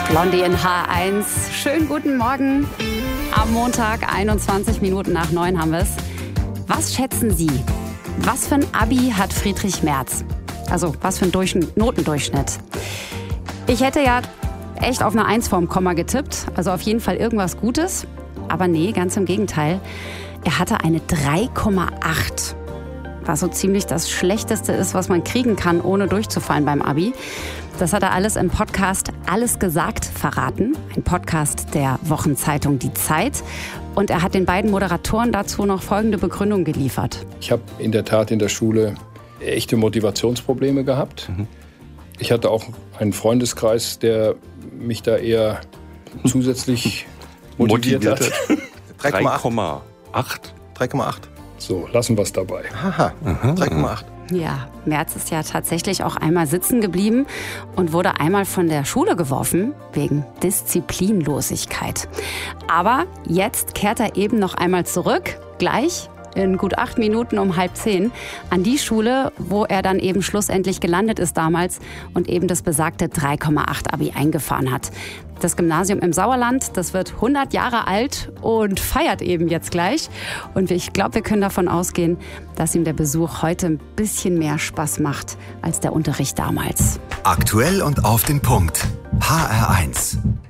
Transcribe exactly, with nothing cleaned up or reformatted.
Blondie in H eins. Schönen guten Morgen. Am Montag, einundzwanzig Minuten nach neun haben wir es. Was schätzen Sie? Was für ein Abi hat Friedrich Merz? Also, was für ein Durchschnitt, Notendurchschnitt? Ich hätte ja echt auf eine eins vorm Komma getippt. Also auf jeden Fall irgendwas Gutes. Aber nee, ganz im Gegenteil. Er hatte eine drei Komma acht. Was so ziemlich das Schlechteste ist, was man kriegen kann, ohne durchzufallen beim Abi. Das hat er alles im Podcast Alles gesagt verraten. Ein Podcast der Wochenzeitung Die Zeit. Und er hat den beiden Moderatoren dazu noch folgende Begründung geliefert. Ich habe in der Tat in der Schule echte Motivationsprobleme gehabt. Mhm. Ich hatte auch einen Freundeskreis, der mich da eher zusätzlich motiviert, motiviert hat. drei Komma acht. drei Komma acht. So, lassen wir es dabei. Aha, drei Komma acht. Ja, Merz ist ja tatsächlich auch einmal sitzen geblieben und wurde einmal von der Schule geworfen wegen Disziplinlosigkeit. Aber jetzt kehrt er eben noch einmal zurück, gleich in gut acht Minuten um halb zehn, an die Schule, wo er dann eben schlussendlich gelandet ist damals und eben das besagte drei Komma acht Abi eingefahren hat. Das Gymnasium im Sauerland, das wird hundert Jahre alt und feiert eben jetzt gleich. Und ich glaube, wir können davon ausgehen, dass ihm der Besuch heute ein bisschen mehr Spaß macht als der Unterricht damals. Aktuell und auf den Punkt. H R eins.